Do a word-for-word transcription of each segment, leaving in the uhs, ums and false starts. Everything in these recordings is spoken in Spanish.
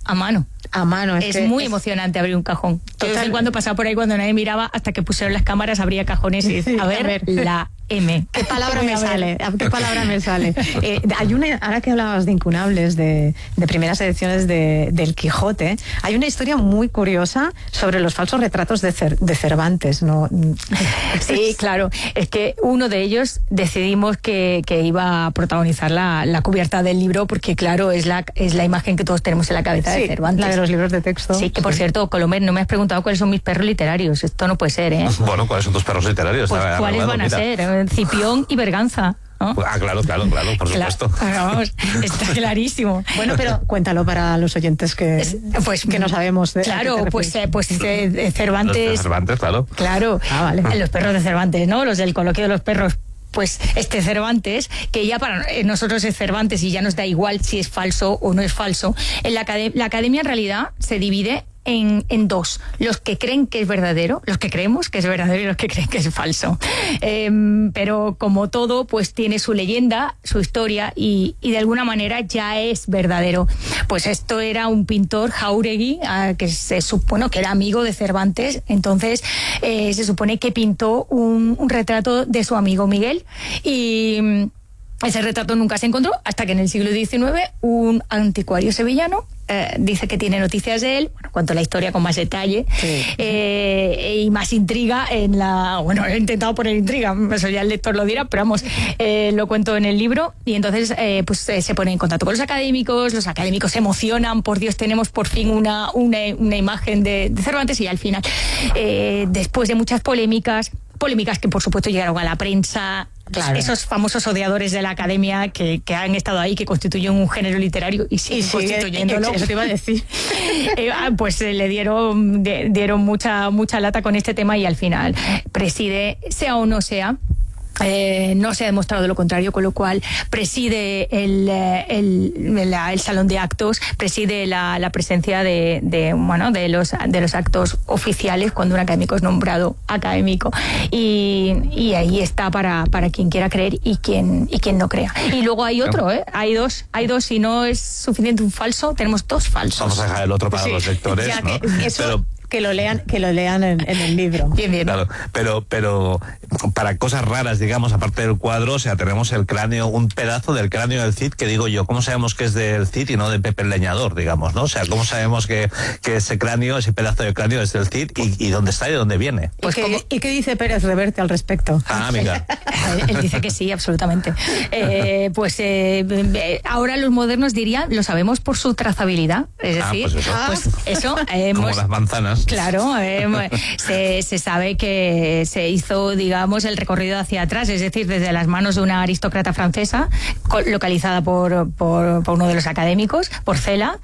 a mano. A mano. Es, es muy es... emocionante abrir un cajón. Yo de vez en cuando pasaba por ahí cuando nadie miraba, hasta que pusieron las cámaras, abría cajones y a ver, a ver. la M. ¿Qué palabra me sale? ¿Qué palabra me sale? Eh, hay una, ahora que hablabas de incunables, de, de primeras ediciones de, del Quijote, hay una historia muy curiosa sobre los falsos retratos de, Cer, de Cervantes, ¿no? Sí, claro. Es que uno de ellos decidimos que, que iba a protagonizar la, la cubierta del libro, porque claro, es la, es la imagen que todos tenemos en la cabeza sí, de Cervantes. La de los libros de texto. Sí, que por sí. cierto, Colomer, no me has preguntado cuáles son mis perros literarios. Esto no puede ser, ¿eh? Bueno, ¿cuáles son tus perros literarios? Pues, a, a, ¿cuáles a, van a mira. ser? Cipión y Berganza. ¿No? Ah, claro, claro, claro, por claro, supuesto. Vamos, está clarísimo. Bueno, pero cuéntalo para los oyentes que, es, pues, que no sabemos. De, claro, pues, eh, pues eh, Cervantes. Los de Cervantes, claro. Claro, ah, vale. Los perros de Cervantes, ¿no? Los del coloquio de los perros. Pues este Cervantes, que ya para nosotros es Cervantes y ya nos da igual si es falso o no es falso. En la, acad- la academia en realidad se divide En, en dos, los que creen que es verdadero, los que creemos que es verdadero y los que creen que es falso. Eh, pero como todo, pues tiene su leyenda, su historia y, y de alguna manera ya es verdadero. Pues esto era un pintor, Jáuregui, eh, que se supone que era amigo de Cervantes, entonces eh, se supone que pintó un, un retrato de su amigo Miguel y ese retrato nunca se encontró hasta que en el siglo diecinueve un anticuario sevillano Eh, dice que tiene noticias de él. Bueno, cuento la historia con más detalle sí. eh, y más intriga en la... Bueno, he intentado poner intriga, eso ya el lector lo dirá, pero vamos, eh, lo cuento en el libro y entonces eh, pues eh, se pone en contacto con los académicos, los académicos se emocionan, por Dios, tenemos por fin una, una, una imagen de, de Cervantes y al final, eh, después de muchas polémicas, polémicas que por supuesto llegaron a la prensa, claro. Esos famosos odiadores de la academia que, que han estado ahí, que constituyen un género literario y siguen constituyéndolo. Eso te iba a decir. eh, pues eh, le dieron, de, dieron mucha, mucha lata con este tema y al final preside, sea o no sea, Eh, no se ha demostrado lo contrario, con lo cual preside el, el, la, el salón de actos, preside la, la presencia de, de, bueno, de, los, de los actos oficiales cuando un académico es nombrado académico y, y ahí está para, para quien quiera creer y quien, y quien no crea. Y luego hay otro, ¿eh? hay dos, hay dos, si no es suficiente un falso, tenemos dos falsos. Vamos a dejar el otro para sí. los lectores, ya, ¿no? Que, eso... Pero... que lo lean, que lo lean en, en el libro. Bien, bien. Claro, pero, pero para cosas raras, digamos, aparte del cuadro, o sea, tenemos el cráneo, un pedazo del cráneo del Cid, que digo yo, ¿cómo sabemos que es del Cid y no de Pepe el Leñador, digamos, ¿no? O sea, ¿cómo sabemos que, que ese cráneo, ese pedazo de cráneo es del Cid y, y dónde está y de dónde viene? Pues ¿Y, qué, ¿Y qué dice Pérez Reverte al respecto? Ah, mira. Él dice que sí, absolutamente. Eh, pues eh, ahora los modernos dirían, lo sabemos por su trazabilidad, es decir, ah, pues eso, ah, pues eso eh, como hemos, las manzanas. Claro, eh, se, se sabe que se hizo, digamos, el recorrido hacia atrás, es decir, desde las manos de una aristócrata francesa, localizada por, por, por uno de los académicos, por Cela,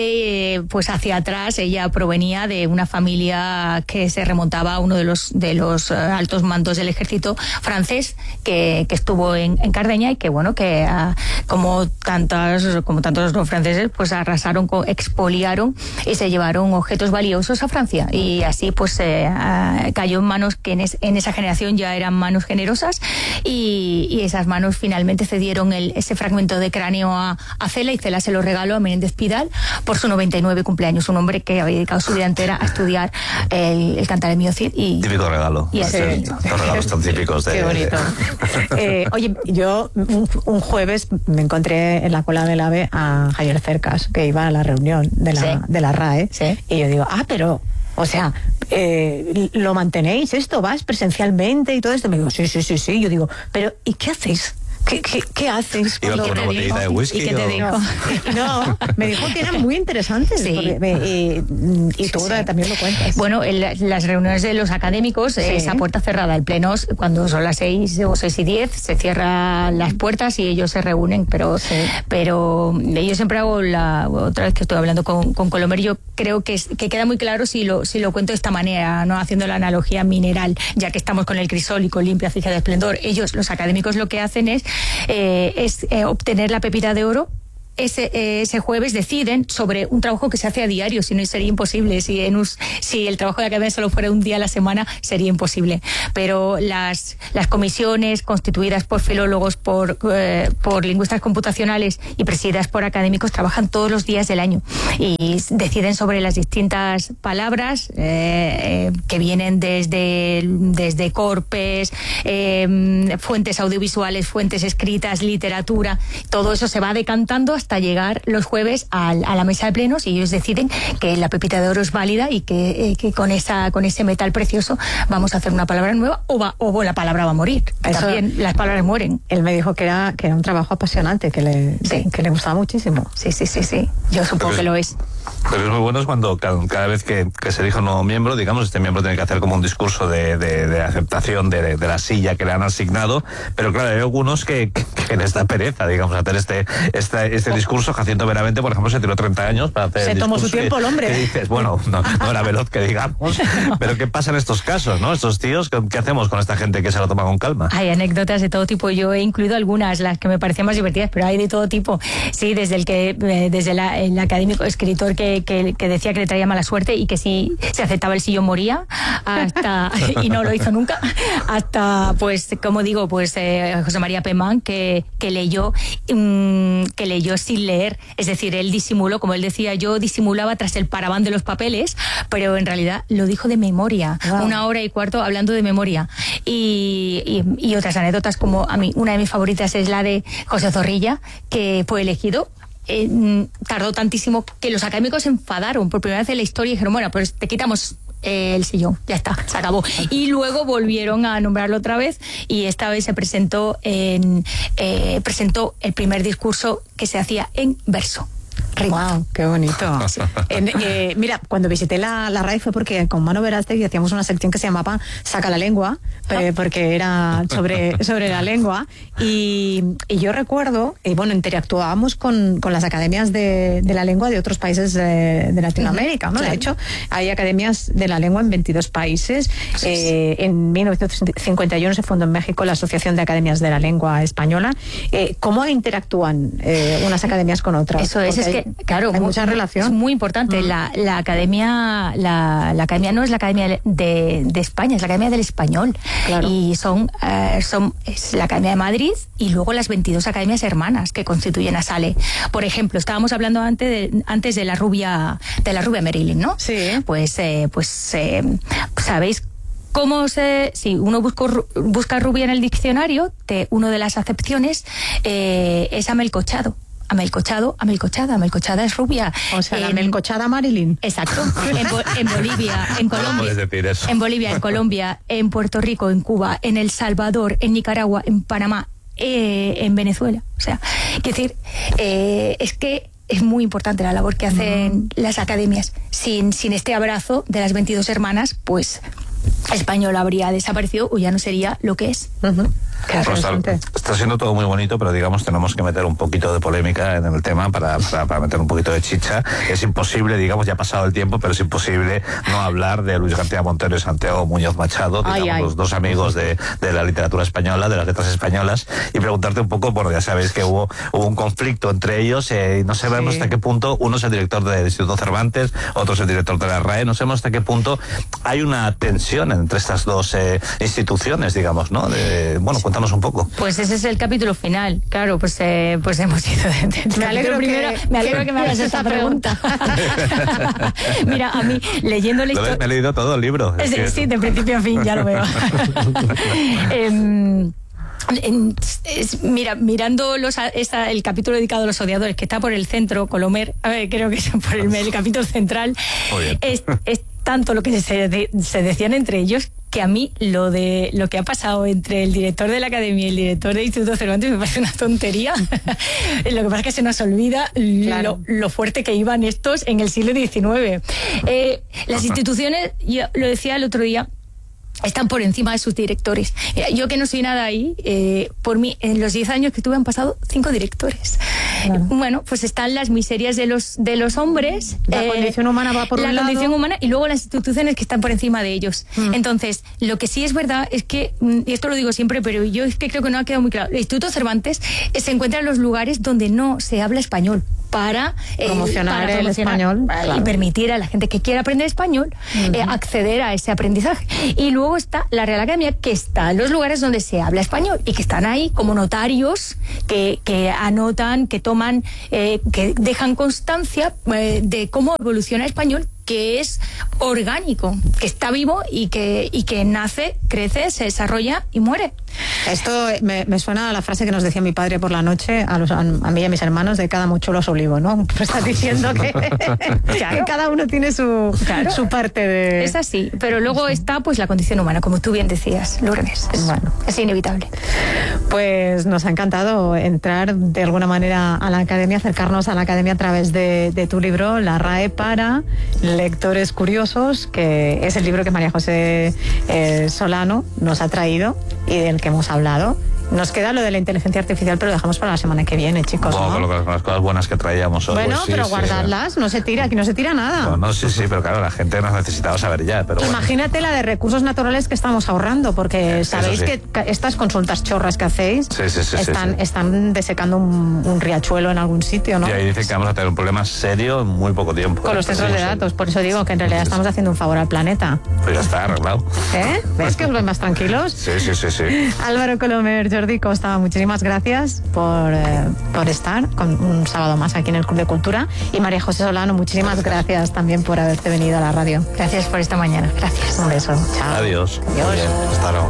eh, pues hacia atrás ella provenía de una familia que se remontaba a uno de los, de los altos mandos del ejército francés que, que estuvo en, en Cardeña y que, bueno, que uh, como tantas, como tantos los franceses, pues arrasaron, expoliaron y se llevaron objetos valiosos a Francia y así pues eh, uh, cayó en manos que en, es, en esa generación ya eran manos generosas y, y esas manos finalmente cedieron el, ese fragmento de cráneo a, a Cela y Cela se lo regaló a Menéndez Pidal por su noventa y nueve cumpleaños, un hombre que había dedicado su vida entera a estudiar el, el Cantar del Mío Cid y típico regalo, y sí, los regalos tan típicos de... Qué bonito. eh, oye, yo un, un jueves me encontré en la cola del AVE a Javier Cercas, que iba a la reunión de la, sí. de la R A E, sí. y yo digo, ah, pero o sea, eh, ¿lo mantenéis esto? ¿Vas presencialmente y todo esto? Me digo, sí, sí, sí, sí. Yo digo, pero ¿y qué hacéis? ¿Qué, qué, qué haces? ¿Iba con una botellita de whisky? ¿Y qué te o... digo? No, me dijo que eran muy interesantes. Sí. Porque, eh, y, y tú sí, sí. también lo cuentas. Bueno, en las reuniones de los académicos, sí. esa puerta cerrada, el pleno, cuando son las seis o seis y diez, se cierran las puertas y ellos se reúnen, pero sí. pero yo siempre hago la, otra vez que estoy hablando con, con Colomer, yo creo que, es, que queda muy claro si lo, si lo cuento de esta manera, no haciendo la analogía mineral, ya que estamos con el crisol y con limpia fija de esplendor. Ellos, los académicos, lo que hacen es Eh, es eh, obtener la pepita de oro ese, ese jueves deciden sobre un trabajo que se hace a diario, si no sería imposible. Si, en un, si el trabajo de la academia solo fuera un día a la semana, sería imposible. Pero las, las comisiones constituidas por filólogos, por, eh, por lingüistas computacionales y presididas por académicos trabajan todos los días del año y deciden sobre las distintas palabras eh, eh, que vienen desde, desde corpes, eh, fuentes audiovisuales, fuentes escritas, literatura. Todo eso se va decantando hasta llegar los jueves a, a la mesa de plenos, y ellos deciden que la pepita de oro es válida y que, eh, que con esa con ese metal precioso vamos a hacer una palabra nueva, o, va, o la palabra va a morir. Eso, también las palabras mueren. Él me dijo que era, que era un trabajo apasionante, que le, sí. que le gustaba muchísimo. Sí, sí, sí, sí. Yo supongo pero, que lo es. Pero es muy bueno es cuando cada, cada vez que, que se elige un nuevo miembro, digamos, este miembro tiene que hacer como un discurso de, de, de aceptación de, de la silla que le han asignado, pero claro, hay algunos que, que, que les da pereza, digamos, hacer este este, este discurso. Jacinto Benavente, por ejemplo, se tiró treinta años para hacer Se el tomó su discurso. tiempo el hombre. Que dices, bueno, no, no era veloz que digamos, pero ¿qué pasa en estos casos, no? Estos tíos, ¿qué, qué hacemos con esta gente que se lo toma con calma? Hay anécdotas de todo tipo. Yo he incluido algunas, las que me parecían más divertidas, pero hay de todo tipo. Sí, desde el que eh, desde la, el académico escritor que, que, que decía que le traía mala suerte y que si se aceptaba el sillón moría, hasta y no lo hizo nunca, hasta, pues, como digo, pues eh, José María Pemán, que, que leyó um, que leyó sin leer. Es decir, él disimuló, como él decía, yo disimulaba tras el paraván de los papeles, pero en realidad lo dijo de memoria. Wow. Una hora y cuarto hablando de memoria. Y, y, y otras anécdotas, como a mí, una de mis favoritas es la de José Zorrilla, que fue elegido. Eh, tardó tantísimo que los académicos se enfadaron por primera vez en la historia y dijeron, bueno, pues te quitamos eh, el sillón, ya está, se acabó. Y luego volvieron a nombrarlo otra vez, y esta vez se presentó en eh, presentó el primer discurso que se hacía en verso. Wow, qué bonito. En, eh, mira, cuando visité la, la R A E fue porque con Manu Verástegui hacíamos una sección que se llamaba Saca la lengua, eh, porque era sobre, sobre la lengua, y, y yo recuerdo, y bueno, interactuábamos con, con las academias de, de la lengua de otros países de, de Latinoamérica, ¿no? Claro. De hecho, hay academias de la lengua en veintidós países. Eh, en mil novecientos cincuenta y uno se fundó en México la Asociación de Academias de la Lengua Española. Eh, ¿Cómo interactúan eh, unas academias con otras? Eso es, porque es que claro, hay muy, mucha relación. Es muy importante. Mm. La, la academia, la, la academia no es la academia de, de España, es la academia del español. Claro. Y son, uh, son es la academia de Madrid y luego las veintidós academias hermanas que constituyen a SALE. Por ejemplo, estábamos hablando antes de, antes de la rubia, de la rubia Marilyn, ¿no? Sí. Pues, eh, pues eh, sabéis. ¿Cómo se, si uno busca, busca rubia en el diccionario, te, una de las acepciones eh, es amelcochado. Amelcochado, amelcochada, amelcochada es rubia. O sea, en, la amelcochada Marilyn. Exacto. En, en Bolivia, en Colombia. En Bolivia, en Colombia, en Puerto Rico, en Cuba, en El Salvador, en Nicaragua, en Panamá, eh, en Venezuela. O sea, quiero decir, eh, es que es muy importante la labor que hacen uh-huh. las academias. Sin, sin este abrazo de las veintidós hermanas, pues español habría desaparecido o ya no sería lo que es. Uh-huh. Claro, está, está siendo todo muy bonito, pero digamos tenemos que meter un poquito de polémica en el tema para, para, para meter un poquito de chicha. Es imposible, digamos, ya ha pasado el tiempo, pero es imposible no hablar de Luis García Montero y Santiago Muñoz Machado, digamos, ay, ay. los dos amigos de, de la literatura española, de las letras españolas, y preguntarte un poco, bueno, ya sabéis que hubo, hubo un conflicto entre ellos, eh, no sabemos sí. hasta qué punto, uno es el director del Instituto Cervantes, otro es el director de la R A E, no sabemos hasta qué punto hay una tensión entre estas dos eh, instituciones, digamos, ¿no? De, bueno, cuéntanos un poco. Pues ese es el capítulo final, claro, pues eh, pues hemos ido de, de, me alegro primero, que, me alegro que, que me hagas esta pregunta. Mira, a mí leyendo la historia, me he leído todo el libro. Es que... Sí, de principio a fin, ya lo veo. eh, En, es, mira, mirando los, esta, el capítulo dedicado a los odiadores, que está por el centro, Colomer, a ver, creo que es por el, el capítulo central, es, es tanto lo que se, de, se decían entre ellos, que a mí lo de lo que ha pasado entre el director de la academia y el director del Instituto Cervantes me parece una tontería. Lo que pasa es que se nos olvida claro. lo, lo fuerte que iban estos en el siglo diecinueve. Eh, las instituciones, yo lo decía el otro día, están por encima de sus directores. Mira, yo que no soy nada ahí, eh, por mí, en los diez años que tuve han pasado cinco directores. Claro. Bueno, pues están las miserias de los, de los hombres. La eh, condición humana va por la un lado. La condición humana y luego las instituciones que están por encima de ellos. Mm. Entonces, lo que sí es verdad es que, y esto lo digo siempre, pero yo es que creo que no ha quedado muy claro, el Instituto Cervantes eh, se encuentra en los lugares donde no se habla español. Para eh, promocionar, para el promocionar español y claro. permitir a la gente que quiera aprender español uh-huh. eh, acceder a ese aprendizaje. Y luego está la Real Academia, que está en los lugares donde se habla español y que están ahí como notarios que, que anotan, que toman, eh, que dejan constancia eh, de cómo evoluciona el español, que es orgánico, que está vivo y que, y que nace, crece, se desarrolla y muere. Esto me, me suena a la frase que nos decía mi padre por la noche a, los, a, a mí y a mis hermanos de cada mochuelo a su olivo, ¿no? Pues estás diciendo que, claro. que cada uno tiene su, claro. su parte de... Es así, pero luego está pues la condición humana, como tú bien decías, Lourdes. Es, bueno. es inevitable. Pues nos ha encantado entrar de alguna manera a la Academia, acercarnos a la Academia a través de, de tu libro, La R A E para lectores curiosos, que es el libro que María José eh, Solano nos ha traído y del que hemos hablado. Nos queda lo de la inteligencia artificial, pero lo dejamos para la semana que viene, chicos. Bueno, ¿no? con las cosas buenas que traíamos hoy. Bueno, pues sí, pero sí, guardarlas, sí. no se tira, aquí no se tira nada. No, no, sí, sí, pero claro, la gente nos necesitaba saber ya. Pero Imagínate bueno. la de recursos naturales que estamos ahorrando, porque sabéis sí. que estas consultas chorras que hacéis sí, sí, sí, están, sí, sí. están desecando un, un riachuelo en algún sitio, ¿no? Y ahí dicen que vamos a tener un problema serio en muy poco tiempo. Con los centros de datos, por eso digo que en realidad estamos haciendo un favor al planeta. Pues ya está arreglado. ¿Eh? ¿Ves que os vais más tranquilos? Sí, sí, sí, sí. Álvaro Colomer, Jordi Costa, muchísimas gracias por, eh, por estar con un sábado más aquí en el Club de Cultura. Y María José Solano, muchísimas gracias, gracias también por haberte venido a la radio. Gracias por esta mañana. Gracias. Un beso. Chao. Adiós. Adiós. Bien, hasta luego.